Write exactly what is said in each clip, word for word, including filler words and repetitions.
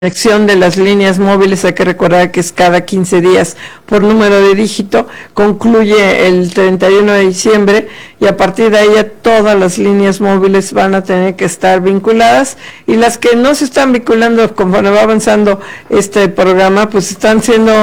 conexión de las líneas móviles, hay que recordar que es cada quince días por número de dígito, concluye el treinta y uno de diciembre y a partir de ahí todas las líneas móviles van a tener que estar vinculadas, y las que no se están vinculando conforme va avanzando este programa pues están siendo,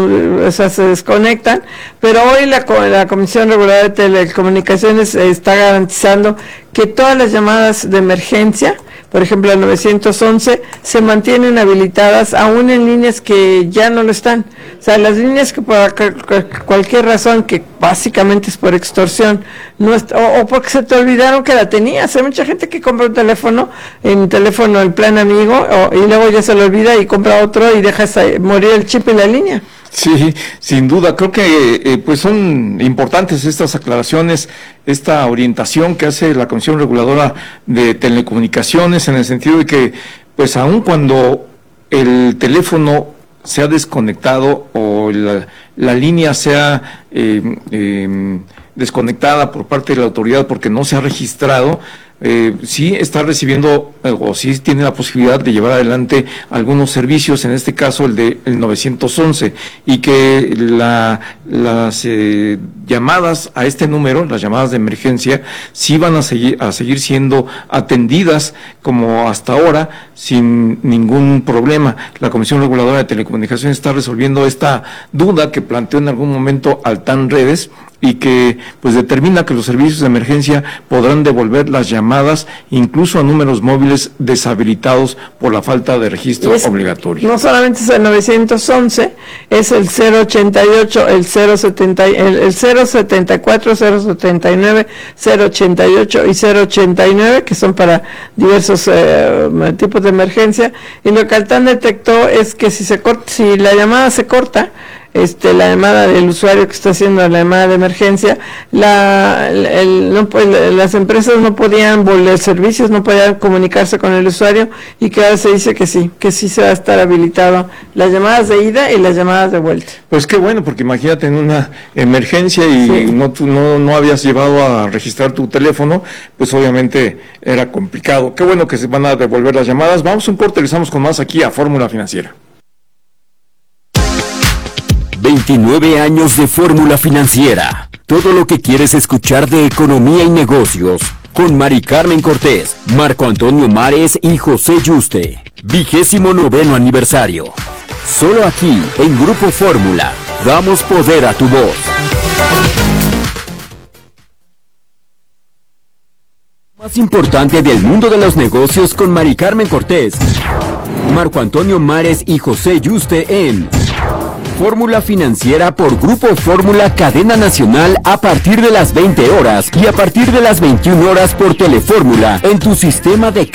o sea, se desconectan, pero hoy la, la Comisión Reguladora de Telecomunicaciones está garantizando que todas las llamadas de emergencia, por ejemplo el nueve once, se mantienen habilitadas aún en líneas que ya no lo están. O sea, las líneas que por cualquier razón, que básicamente es por extorsión, no est- o, o porque se te olvidaron que la tenías. Hay mucha gente que compra un teléfono, en teléfono el plan amigo, o, y luego ya se lo olvida y compra otro y deja morir el chip en la línea. Sí, sin duda, creo que eh, pues son importantes estas aclaraciones, esta orientación que hace la Comisión Reguladora de Telecomunicaciones, en el sentido de que, pues aun cuando el teléfono se ha desconectado o la, la línea sea eh, eh, desconectada por parte de la autoridad porque no se ha registrado, Eh, sí está recibiendo eh, o sí tiene la posibilidad de llevar adelante algunos servicios, en este caso el de el nueve once, y que la, las eh, llamadas a este número, las llamadas de emergencia, sí van a seguir, a seguir siendo atendidas como hasta ahora sin ningún problema. La Comisión Reguladora de Telecomunicaciones está resolviendo esta duda que planteó en algún momento Altán Redes, y que pues determina que los servicios de emergencia podrán devolver las llamadas incluso a números móviles deshabilitados por la falta de registro es, obligatorio. No solamente es el nueve once, es el cero ochenta y ocho, el cero setenta, el, el cero setenta y cuatro, cero setenta y nueve, cero ochenta y ocho y cero ochenta y nueve, que son para diversos eh, tipos de emergencia, y lo que Altán detectó es que si se corta, si la llamada se corta, este la llamada del usuario que está haciendo la llamada de emergencia, la el, no, las empresas no podían volver servicios, no podían comunicarse con el usuario, y que ahora se dice que sí, que sí se va a estar habilitado las llamadas de ida y las llamadas de vuelta. Pues qué bueno, porque imagínate en una emergencia y sí. no, tú, no, no habías llevado a registrar tu teléfono, pues obviamente era complicado. Qué bueno que se van a devolver las llamadas. Vamos a un corte, regresamos con más aquí a Fórmula Financiera. veintinueve años de Fórmula Financiera. Todo lo que quieres escuchar de economía y negocios. Con Mari Carmen Cortés, Marco Antonio Mares y José Yuste. Vigésimo noveno aniversario. Solo aquí, en Grupo Fórmula. Damos poder a tu voz. Más importante del mundo de los negocios con Mari Carmen Cortés, Marco Antonio Mares y José Yuste en Fórmula Financiera por Grupo Fórmula Cadena Nacional a partir de las veinte horas y a partir de las veintiuna horas por Telefórmula en tu sistema de